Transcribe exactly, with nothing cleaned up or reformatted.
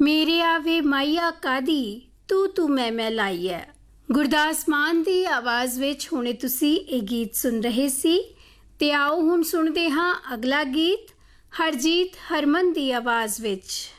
मेरे आवे माइया कादी तू तू मैं मैं लाई है। गुरदास मान ਦੀ ਆਵਾਜ਼ ਵਿੱਚ ਹੁਣੇ ਤੁਸੀਂ ਇਹ ਗੀਤ ਸੁਣ ਰਹੇ ਸੀ ਤੇ ਆਓ ਹੁਣ ਸੁਣਦੇ ਹਾਂ ਅਗਲਾ ਗੀਤ ਹਰਜੀਤ ਹਰਮਨ ਦੀ ਆਵਾਜ਼ ਵਿੱਚ।